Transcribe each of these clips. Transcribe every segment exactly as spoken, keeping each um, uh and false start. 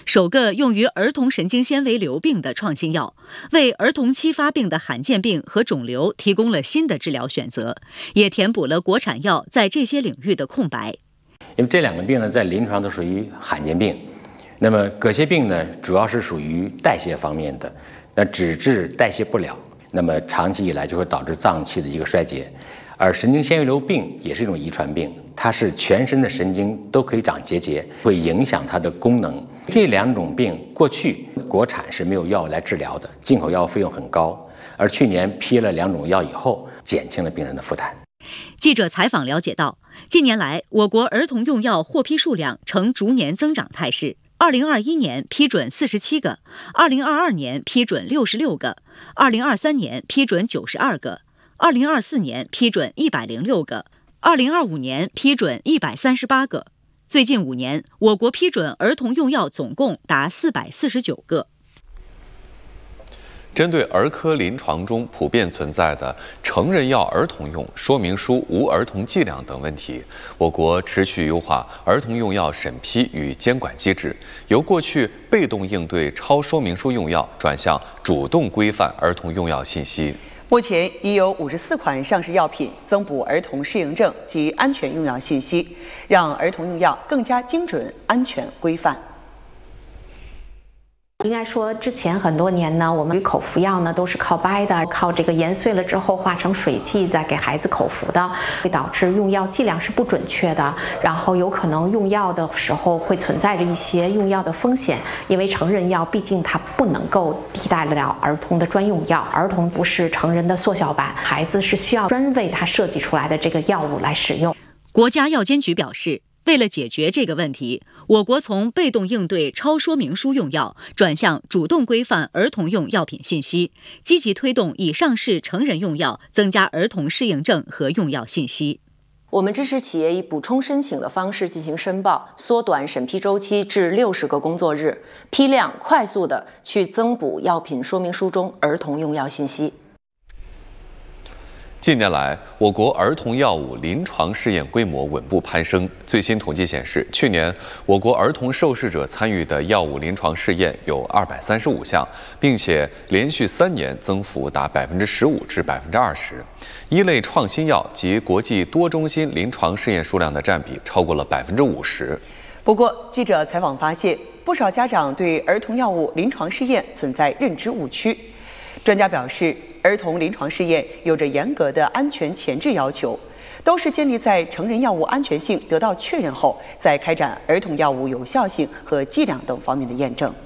首个用于儿童神经纤维瘤病的创新药，为儿童期发病的罕见病和肿瘤提供了新的治疗选择，也填补了国产药在这些领域的空白。 因为这两个病呢，在临床都属于罕见病。那么葛谢病呢，主要是属于代谢方面的，那只治代谢不了，那么长期以来就会导致脏器的一个衰竭。而神经纤维瘤病也是一种遗传病，它是全身的神经都可以长结节，会影响它的功能。这两种病过去国产是没有药来治疗的，进口药费用很高，而去年批了两种药以后，减轻了病人的负担。 记者采访了解到，近年来我国儿童用药获批数量呈逐年增长态势。二零二一年批准四十七个，二零二二年批准六十六个，二零二三年批准九十二个，二零二四年批准一百零六个，二零二五年批准一百三十八个。最近五年，我国批准儿童用药总共达四百四十九个。 针对儿科临床中普遍存在的成人药儿童用说明书无儿童剂量等问题，我国持续优化儿童用药审批与监管机制，由过去被动应对超说明书用药，转向主动规范儿童用药信息。 目前已有五十四款上市药品增补儿童适应症及安全用药信息，让儿童用药更加精准、安全、规范。 应该说，之前很多年呢，我们口服药呢都是靠掰的，靠这个研碎了之后化成水剂再给孩子口服的，会导致用药剂量是不准确的，然后有可能用药的时候会存在着一些用药的风险，因为成人药毕竟它不能够替代得了儿童的专用药，儿童不是成人的缩小版，孩子是需要专为他设计出来的这个药物来使用。 国家药监局表示，为了解决这个问题，我国从被动应对超说明书用药转向主动规范儿童用药品信息，积极推动已上市成人用药增加儿童适应症和用药信息。 我们支持企业以补充申请的方式进行申报，缩短审批周期至六十个工作日，批量快速地去增补药品说明书中儿童用药信息。 近年来，我国儿童药物临床试验规模稳步攀升。最新统计显示，去年我国儿童受试者参与的药物临床试验有二百三十五项，并且连续三年增幅达百分之十五至百分之二十。一类创新药及国际多中心临床试验数量的占比超过了百分之五十。 不过，记者采访发现，不少家长对儿童药物临床试验存在认知误区。专家表示，儿童临床试验有着严格的安全前置要求，都是建立在成人药物安全性得到确认后，再开展儿童药物有效性和剂量等方面的验证。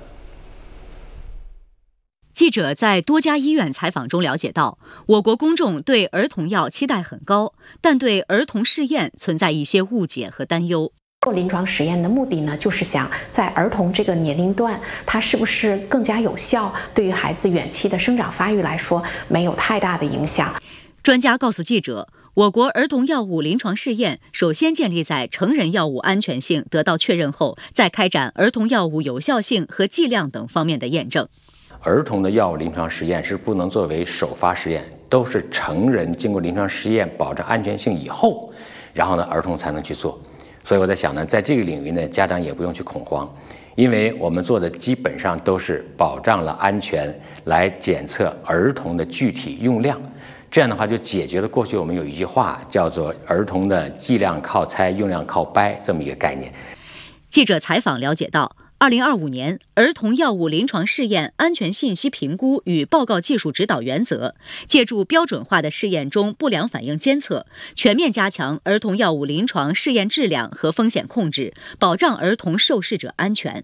记者在多家医院采访中了解到，我国公众对儿童药期待很高，但对儿童试验存在一些误解和担忧。 做临床实验的目的呢，就是想在儿童这个年龄段，它是不是更加有效，对于孩子远期的生长发育来说没有太大的影响。 专家告诉记者，我国儿童药物临床试验首先建立在成人药物安全性得到确认后，再开展儿童药物有效性和剂量等方面的验证。 儿童的药物临床实验是不能作为首发实验，都是成人经过临床实验保证安全性以后，然后呢儿童才能去做。所以我在想呢，在这个领域呢，家长也不用去恐慌，因为我们做的基本上都是保障了安全，来检测儿童的具体用量。这样的话，就解决了过去我们有一句话叫做“儿童的剂量靠猜，用量靠掰”这么一个概念。 记者采访了解到，二零二五年儿童药物临床试验安全信息评估与报告技术指导原则，借助标准化的试验中不良反应监测，全面加强儿童药物临床试验质量和风险控制，保障儿童受试者安全。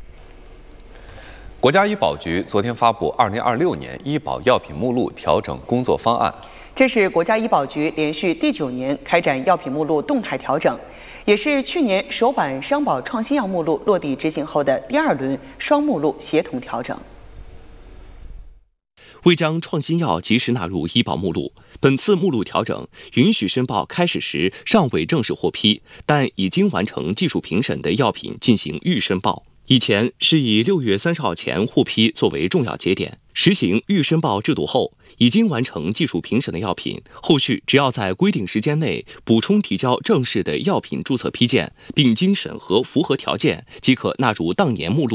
国家医保局昨天发布二零二六年医保药品目录调整工作方案， 这是国家医保局连续第九年开展药品目录动态调整，也是去年首版商保创新药目录落地执行后的第二轮双目录协同调整。 为将创新药及时纳入医保目录，本次目录调整允许申报开始时尚未正式获批，但已经完成技术评审的药品进行预申报。以前是以六月三十号前获批作为重要节点，实行预申报制度后，已经完成技术评审的药品，后续只要在规定时间内补充提交正式的药品注册批件，并经审核符合条件，即可纳入当年目录。